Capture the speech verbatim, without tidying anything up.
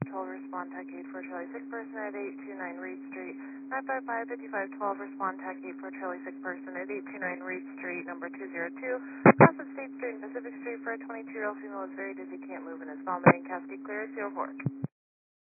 twelve, respond tech eight for Charlie, sick person at eight two nine Reed Street. nine five five, five five one two, respond tech eight for Charlie, sick person at eight two nine Reed Street, number two zero two. Cross of State Street and Pacific Street for a twenty-two-year-old female is very dizzy, can't move, and is vomiting. Cascade clear, zero four.